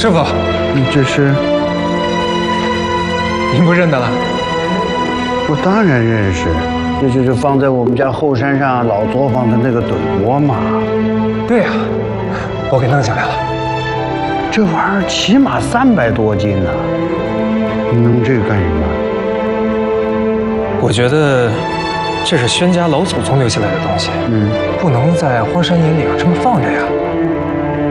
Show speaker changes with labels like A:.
A: 师傅，
B: 这是
A: 您不认得了？
B: 我当然认识，这就是放在我们家后山上老作坊的那个碓锅嘛。
A: 对呀，我给弄下来了。
B: 这玩意儿起码300多斤呢，你弄这个干什么？
A: 我觉得这是宣家老祖宗留下来的东西，不能在荒山野岭这么放着呀。